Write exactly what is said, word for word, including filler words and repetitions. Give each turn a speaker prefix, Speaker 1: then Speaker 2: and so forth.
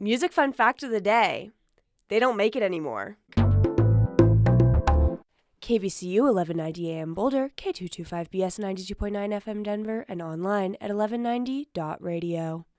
Speaker 1: Music fun fact of the day. They don't make it anymore. K V C U eleven ninety A M Boulder, K two twenty-five B S ninety-two point nine F M Denver, and online at eleven ninety dot radio.